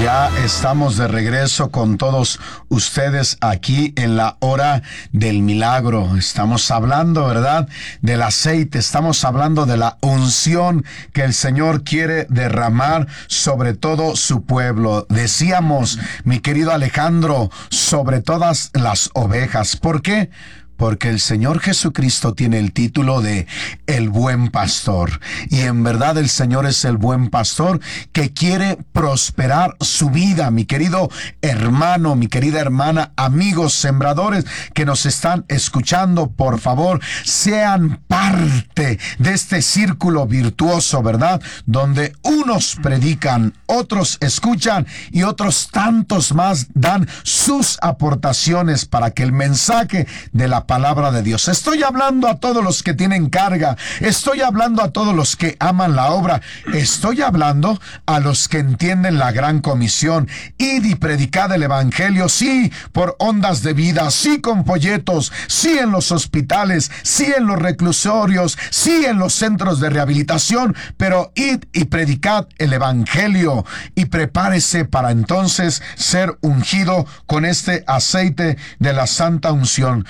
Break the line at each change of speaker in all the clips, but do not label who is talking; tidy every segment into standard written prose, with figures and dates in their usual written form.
Ya estamos de regreso con todos ustedes aquí en la hora del milagro. Estamos hablando, ¿verdad?, del aceite. Estamos hablando de la unción que el Señor quiere derramar sobre todo su pueblo. Decíamos, mi querido Alejandro, sobre todas las ovejas. ¿Por qué? Porque el Señor Jesucristo tiene el título de el buen pastor. Y en verdad el Señor es el buen pastor que quiere prosperar su vida. Mi querido hermano, mi querida hermana, amigos sembradores que nos están escuchando, por favor, sean parte de este círculo virtuoso, ¿verdad? Donde unos predican, otros escuchan y otros tantos más dan sus aportaciones para que el mensaje de la palabra de Dios. Estoy hablando a todos los que tienen carga, estoy hablando a todos los que aman la obra, estoy hablando a los que entienden la gran comisión. Id y predicad el evangelio, sí, por ondas de vida, sí con folletos, sí en los hospitales, sí en los reclusorios, sí en los centros de rehabilitación, pero id y predicad el evangelio y prepárese para entonces ser ungido con este aceite de la santa unción.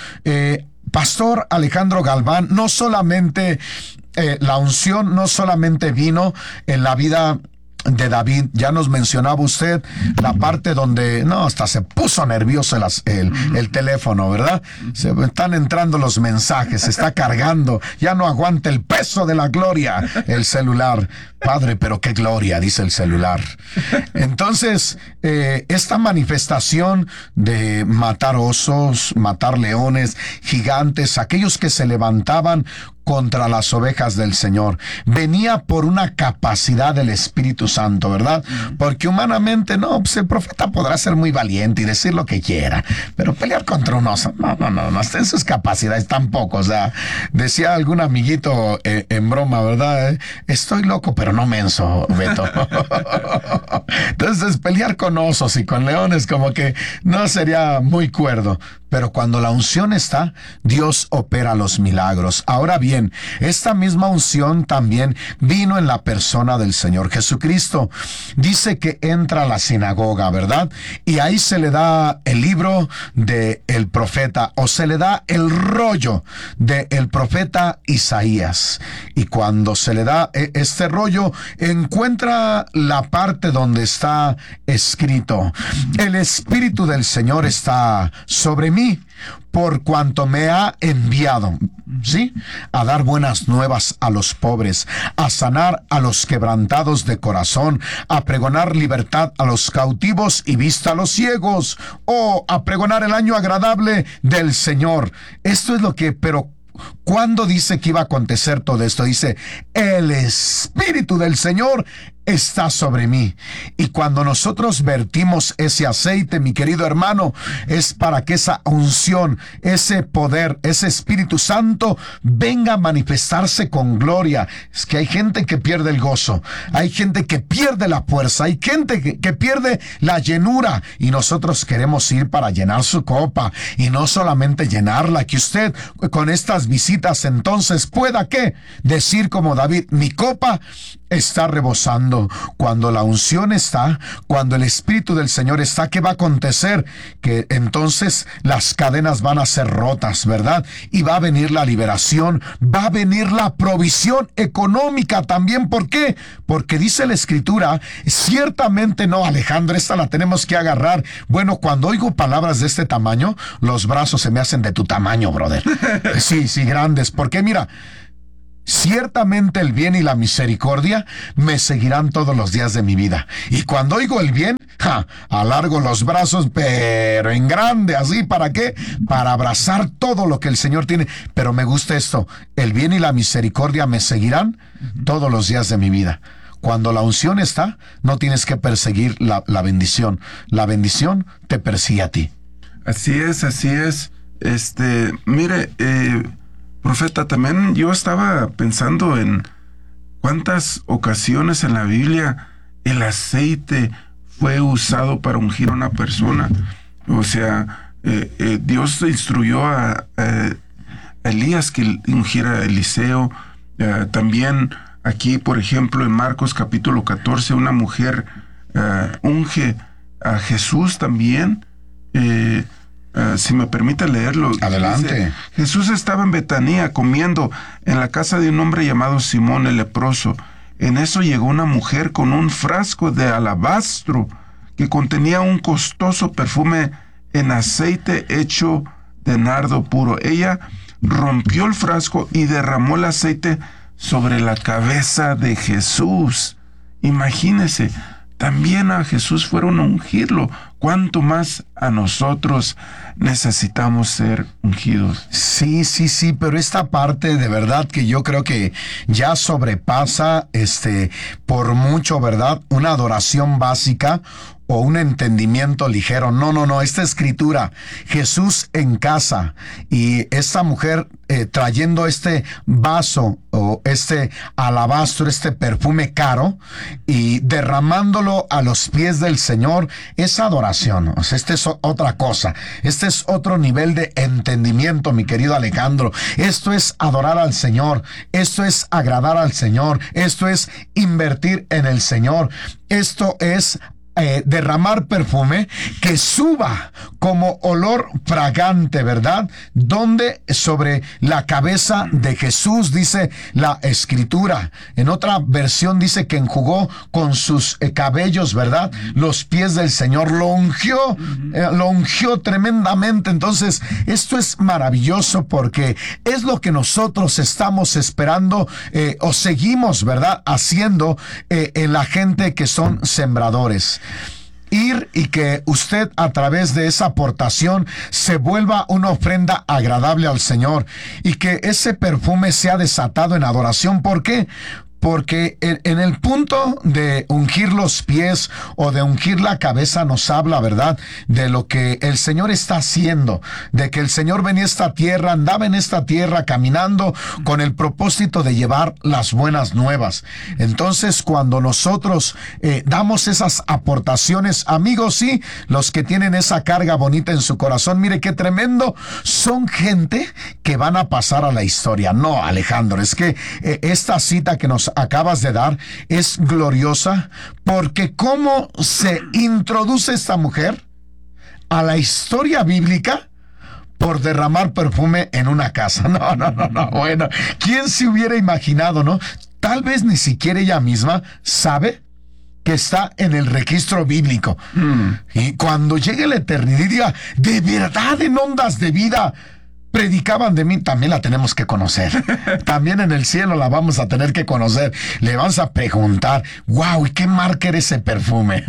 Pastor Alejandro Galván, no solamente la unción no solamente vino en la vida de David, ya nos mencionaba usted la parte donde, hasta se puso nervioso el teléfono, ¿verdad? Se están entrando los mensajes, se está cargando, ya no aguanta el peso de la gloria el celular. Padre, pero qué gloria, dice el celular. Entonces, esta manifestación de matar osos, matar leones, gigantes, aquellos que se levantaban contra las ovejas del Señor, venía por una capacidad del Espíritu Santo, ¿verdad? Porque humanamente, pues el profeta podrá ser muy valiente y decir lo que quiera, pero pelear contra un oso, no está en sus capacidades tampoco. O sea, decía algún amiguito en broma, ¿verdad? Estoy loco, pero no menso, Beto. Entonces, pelear con osos y con leones como que no sería muy cuerdo. Pero cuando la unción está, Dios opera los milagros. Ahora bien, esta misma unción también vino en la persona del Señor Jesucristo. Dice que entra a la sinagoga, ¿verdad? Y ahí se le da el libro del profeta, o se le da el rollo del profeta Isaías. Y cuando se le da este rollo, encuentra la parte donde está escrito: el Espíritu del Señor está sobre mí, por cuanto me ha enviado, ¿sí?, a dar buenas nuevas a los pobres, a sanar a los quebrantados de corazón, a pregonar libertad a los cautivos y vista a los ciegos, a pregonar el año agradable del Señor. Esto es lo que, pero ¿cuándo dice que iba a acontecer todo esto? Dice, el Espíritu del Señor está sobre mí. Y cuando nosotros vertimos ese aceite, mi querido hermano, es para que esa unción, ese poder, ese Espíritu Santo venga a manifestarse con gloria. Es que hay gente que pierde el gozo, hay gente que pierde la fuerza, hay gente que pierde la llenura, y nosotros queremos ir para llenar su copa, y no solamente llenarla, que usted con estas visitas entonces pueda, ¿qué?, decir como David, mi copa está rebosando. Cuando la unción está, cuando el Espíritu del Señor está, ¿qué va a acontecer? Que entonces las cadenas van a ser rotas, ¿verdad? Y va a venir la liberación, va a venir la provisión económica también. ¿Por qué? Porque dice la Escritura, ciertamente no, Alejandro, esta la tenemos que agarrar. Bueno, cuando oigo palabras de este tamaño, los brazos se me hacen de tu tamaño, brother. Sí, grandes. Porque mira, ciertamente el bien y la misericordia me seguirán todos los días de mi vida. Y cuando oigo el bien, alargo los brazos, pero en grande, así, ¿para qué? Para abrazar todo lo que el Señor tiene. Pero me gusta esto, el bien y la misericordia me seguirán todos los días de mi vida. Cuando la unción está, no tienes que perseguir la bendición. La bendición te persigue a ti.
Así es, así es. Mire, profeta, también yo estaba pensando en cuántas ocasiones en la Biblia el aceite fue usado para ungir a una persona. O sea, Dios instruyó a Elías que ungiera a Eliseo. También aquí, por ejemplo, en Marcos capítulo 14, una mujer unge a Jesús también. Si me permite leerlo.
Adelante.
Dice, Jesús estaba en Betanía comiendo en la casa de un hombre llamado Simón el leproso. En eso llegó una mujer con un frasco de alabastro que contenía un costoso perfume en aceite hecho de nardo puro. Ella rompió el frasco y derramó el aceite sobre la cabeza de Jesús. Imagínese, también a Jesús fueron a ungirlo. ¿Cuánto más a nosotros necesitamos ser ungidos?
Sí, pero esta parte de verdad que yo creo que ya sobrepasa por mucho, ¿verdad? Una adoración básica o un entendimiento ligero. No, esta escritura, Jesús en casa y esta mujer trayendo este vaso o este alabastro, este perfume caro y derramándolo a los pies del Señor, es adoración. O sea, esta es otra cosa. Este es otro nivel de entendimiento, mi querido Alejandro. Esto es adorar al Señor. Esto es agradar al Señor. Esto es invertir en el Señor. Esto es derramar perfume que suba como olor fragante, ¿verdad? Donde sobre la cabeza de Jesús, dice la escritura. En otra versión dice que enjugó con sus cabellos, ¿verdad? Los pies del Señor, lo ungió tremendamente. Entonces, esto es maravilloso porque es lo que nosotros estamos esperando o seguimos, ¿verdad? Haciendo en la gente que son sembradores. Ir y que usted a través de esa aportación se vuelva una ofrenda agradable al Señor y que ese perfume sea desatado en adoración. ¿Por qué? Porque en el punto de ungir los pies o de ungir la cabeza nos habla, ¿verdad?, de lo que el Señor está haciendo, de que el Señor venía a esta tierra, andaba en esta tierra caminando con el propósito de llevar las buenas nuevas. Entonces, cuando nosotros damos esas aportaciones, amigos, sí, los que tienen esa carga bonita en su corazón, mire qué tremendo, son gente que van a pasar a la historia. No, Alejandro, es que esta cita que nos acabas de dar es gloriosa porque cómo se introduce esta mujer a la historia bíblica por derramar perfume en una casa. No, bueno, ¿quién se hubiera imaginado, no? Tal vez ni siquiera ella misma sabe que está en el registro bíblico. Y cuando llegue la eternidad y diga, de verdad en ondas de vida predicaban de mí, también la tenemos que conocer. También en el cielo la vamos a tener que conocer. Le vamos a preguntar, wow, ¿y qué marca era ese perfume?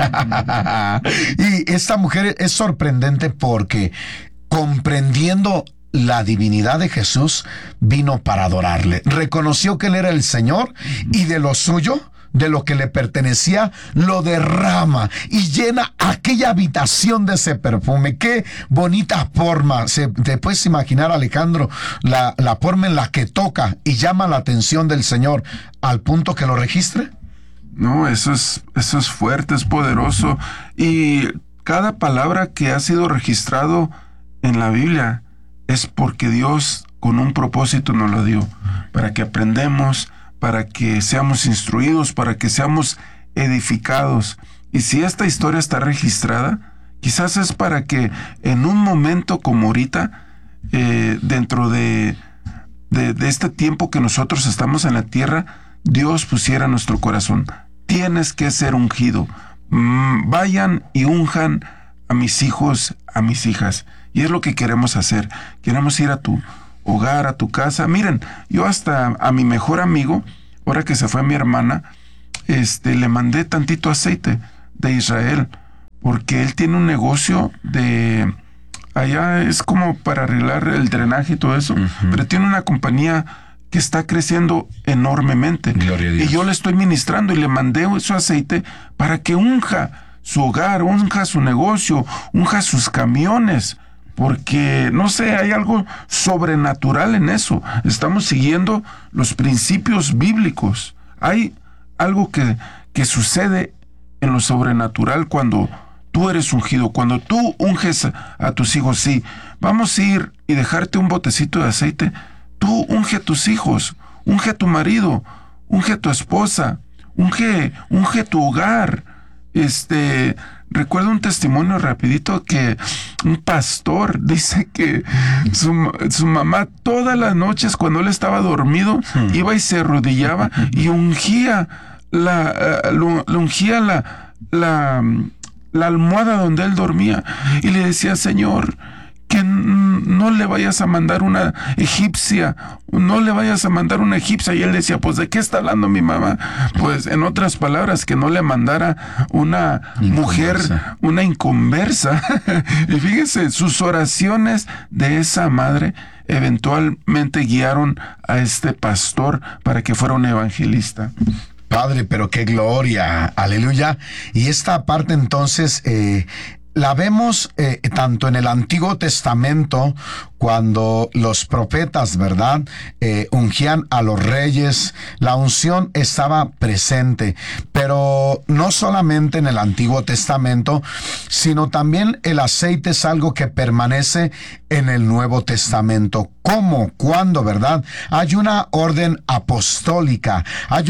Y esta mujer es sorprendente porque comprendiendo la divinidad de Jesús, vino para adorarle. Reconoció que Él era el Señor y de lo suyo, de lo que le pertenecía, lo derrama y llena aquella habitación de ese perfume. Qué bonita forma. Te puedes imaginar, Alejandro, la forma en la que toca y llama la atención del Señor al punto que lo registre.
No, eso es fuerte, es poderoso. Y cada palabra que ha sido registrado en la Biblia es porque Dios con un propósito nos lo dio, para que aprendamos, para que seamos instruidos, para que seamos edificados. Y si esta historia está registrada, quizás es para que en un momento como ahorita, dentro de este tiempo que nosotros estamos en la tierra, Dios pusiera en nuestro corazón, tienes que ser ungido. Vayan y unjan a mis hijos, a mis hijas. Y es lo que queremos hacer. Queremos ir a tu hogar, a tu casa. Miren, yo hasta a mi mejor amigo, ahora que se fue mi hermana, le mandé tantito aceite de Israel, porque él tiene un negocio de allá, es como para arreglar el drenaje y todo eso, pero tiene una compañía que está creciendo enormemente.
Gloria a Dios.
Y yo le estoy ministrando y le mandé su aceite para que unja su hogar, unja su negocio, unja sus camiones. Porque, no sé, hay algo sobrenatural en eso. Estamos siguiendo los principios bíblicos. Hay algo que sucede en lo sobrenatural cuando tú eres ungido, cuando tú unges a tus hijos. Sí, vamos a ir y dejarte un botecito de aceite. Tú unge a tus hijos, unge a tu marido, unge a tu esposa, unge tu hogar. Recuerdo un testimonio rapidito que un pastor dice que su mamá todas las noches cuando él estaba dormido iba y se arrodillaba y ungía la almohada donde él dormía y le decía: Señor, que no le vayas a mandar una egipcia, y él decía: pues ¿de qué está hablando mi mamá? Pues en otras palabras, que no le mandara una mujer, una inconversa. Y fíjese, sus oraciones de esa madre eventualmente guiaron a este pastor para que fuera un evangelista.
Padre, pero qué gloria, aleluya. Y esta parte entonces la vemos tanto en el Antiguo Testamento, cuando los profetas, ¿verdad?, ungían a los reyes. La unción estaba presente, pero no solamente en el Antiguo Testamento, sino también el aceite es algo que permanece en el Nuevo Testamento. ¿Cómo? ¿Cuándo? ¿Verdad? Hay una orden apostólica,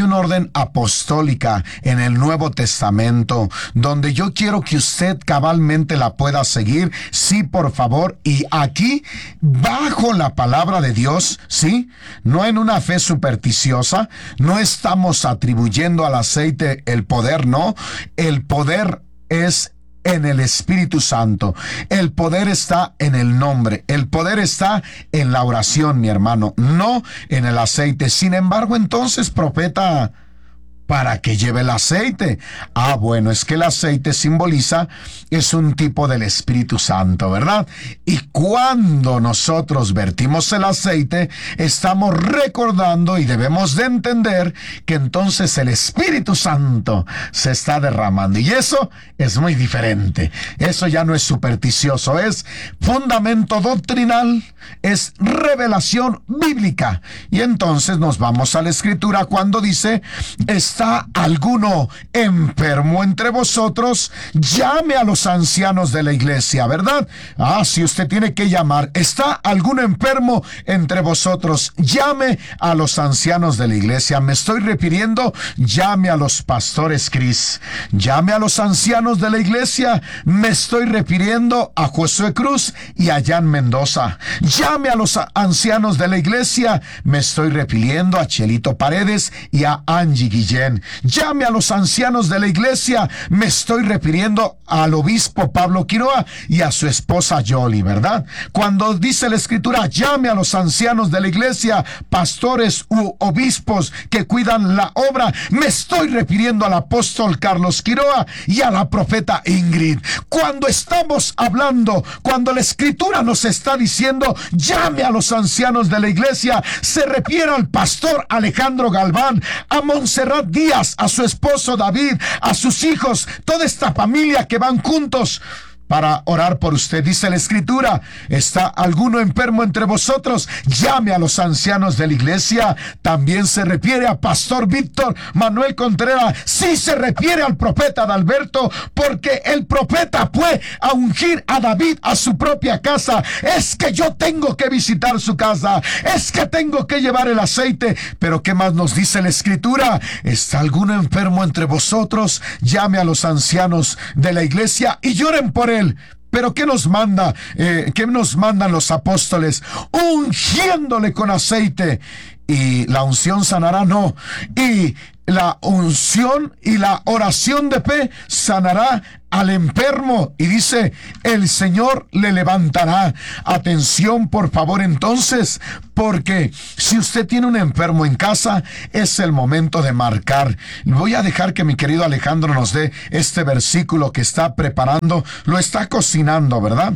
en el Nuevo Testamento, donde yo quiero que usted cabalmente la pueda seguir. Sí, por favor. Y aquí, bajo la palabra de Dios, ¿sí? No en una fe supersticiosa, no estamos atribuyendo al aceite el poder, no. El poder es en el Espíritu Santo. El poder está en el nombre. El poder está en la oración, mi hermano, no en el aceite. Sin embargo, entonces, profeta, ¿para qué lleve el aceite? Bueno, es que el aceite simboliza, es un tipo del Espíritu Santo, ¿verdad? Y cuando nosotros vertimos el aceite, estamos recordando y debemos de entender que entonces el Espíritu Santo se está derramando. Y eso es muy diferente. Eso ya no es supersticioso, es fundamento doctrinal, es revelación bíblica. Y entonces nos vamos a la Escritura cuando dice: ¿está alguno enfermo entre vosotros? Llame a los ancianos de la iglesia, ¿verdad? Si usted tiene que llamar. ¿Está alguno enfermo entre vosotros? Llame a los ancianos de la iglesia. Me estoy refiriendo, llame a los pastores Cris. Llame a los ancianos de la iglesia. Me estoy refiriendo a Josué Cruz y a Jan Mendoza. Llame a los ancianos de la iglesia. Me estoy refiriendo a Chelito Paredes y a Angie Guillén. Llame a los ancianos de la iglesia. Me estoy refiriendo al obispo Pablo Quiroa y a su esposa Yoli, ¿verdad? Cuando dice la Escritura, llame a los ancianos de la iglesia, pastores u obispos que cuidan la obra, me estoy refiriendo al apóstol Carlos Quiroa y a la profeta Ingrid. Cuando estamos hablando, cuando la Escritura nos está diciendo, llame a los ancianos de la iglesia, se refiere al pastor Alejandro Galván, a Montserrat Díaz, a su esposo David, a sus hijos, toda esta familia que van juntos para orar por usted. Dice la Escritura: ¿está alguno enfermo entre vosotros? Llame a los ancianos de la iglesia. También se refiere a pastor Víctor Manuel Contreras. Sí, se refiere al profeta Adalberto, porque el profeta fue a ungir a David a su propia casa. Es que yo tengo que visitar su casa, es que tengo que llevar el aceite. Pero ¿qué más nos dice la Escritura? ¿Está alguno enfermo entre vosotros? Llame a los ancianos de la iglesia y lloren por él. Pero ¿qué nos manda? ¿Qué nos mandan los apóstoles? Ungiéndole con aceite. ¿Y la unción sanará? No. Y la unción y la oración de fe sanará al enfermo. Y dice, el Señor le levantará. Atención, por favor, entonces, porque si usted tiene un enfermo en casa, es el momento de marcar. Voy a dejar que mi querido Alejandro nos dé este versículo que está preparando, lo está cocinando, ¿verdad?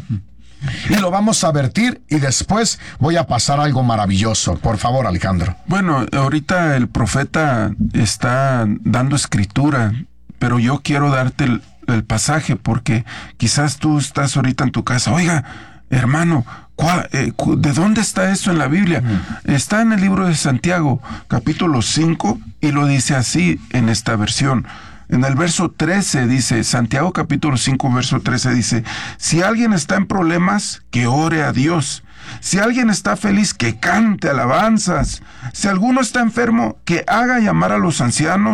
Y lo vamos a vertir y después voy a pasar algo maravilloso. Por favor, Alejandro.
Bueno, ahorita el profeta está dando escritura, pero yo quiero darte el pasaje porque quizás tú estás ahorita en tu casa. Oiga, hermano, ¿de dónde está eso en la Biblia? Está en el libro de Santiago, capítulo 5, y lo dice así en esta versión. En el verso 13 dice, Santiago capítulo 5, verso 13 dice, si alguien está en problemas, que ore a Dios. Si alguien está feliz, que cante alabanzas. Si alguno está enfermo, que haga llamar a los ancianos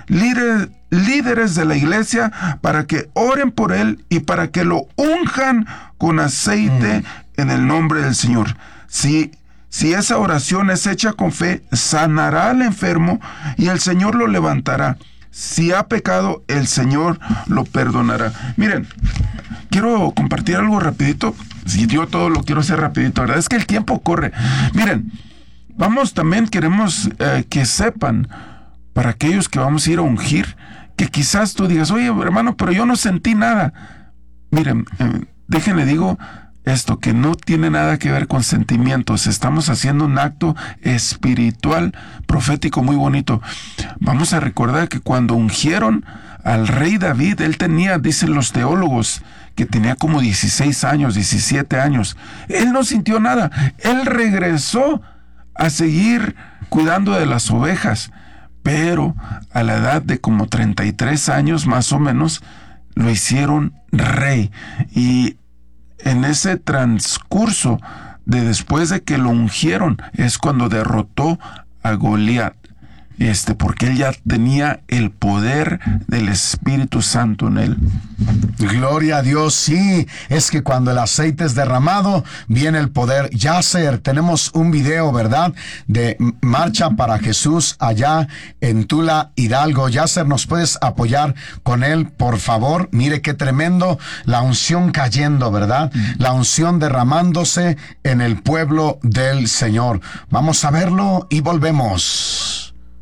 líderes de la iglesia para que oren por él y para que lo unjan con aceite en el nombre del Señor. Si esa oración es hecha con fe, sanará al enfermo y el Señor lo levantará. Si ha pecado, el Señor lo perdonará. Miren, quiero compartir algo rapidito. Si yo todo lo quiero hacer rapidito, ¿verdad? Es que el tiempo corre. Miren, queremos que sepan, para aquellos que vamos a ir a ungir, que quizás tú digas, oye, hermano, pero yo no sentí nada. Miren, déjenle digo esto, que no tiene nada que ver con sentimientos. Estamos haciendo un acto espiritual, profético muy bonito. Vamos a recordar que cuando ungieron al rey David, él tenía, dicen los teólogos, que tenía como 16 años, 17 años. Él no sintió nada. Él regresó a seguir cuidando de las ovejas, pero a la edad de como 33 años más o menos, lo hicieron rey. Y en ese transcurso de después de que lo ungieron, es cuando derrotó a Goliat. Porque él ya tenía el poder del Espíritu Santo en él.
Gloria a Dios, sí, es que cuando el aceite es derramado, viene el poder. Yasser, tenemos un video, ¿verdad?, de Marcha para Jesús allá en Tula, Hidalgo. Yasser, ¿nos puedes apoyar con él, por favor? Mire qué tremendo, la unción cayendo, ¿verdad? La unción derramándose en el pueblo del Señor. Vamos a verlo y volvemos.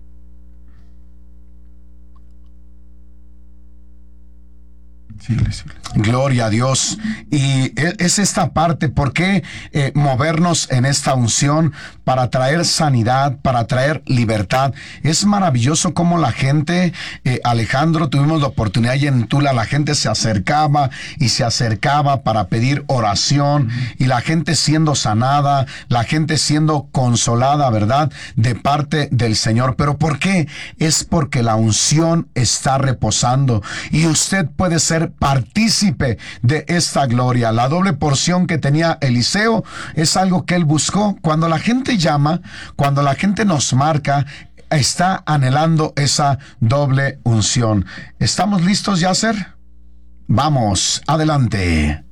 Gloria a Dios. Y es esta parte, ¿por qué movernos en esta unción? Para traer sanidad, para traer libertad. Es maravilloso cómo la gente, Alejandro, tuvimos la oportunidad y en Tula la gente se acercaba y se acercaba para pedir oración, y la gente siendo sanada, la gente siendo consolada, ¿verdad?, de parte del Señor. ¿Pero por qué? Es porque la unción está reposando y usted puede ser partícipe de esta gloria. La doble porción que tenía Eliseo es algo que él buscó. Cuando la gente llama, cuando la gente nos marca, está anhelando esa doble unción. ¿Estamos listos, Yasser? Vamos, adelante.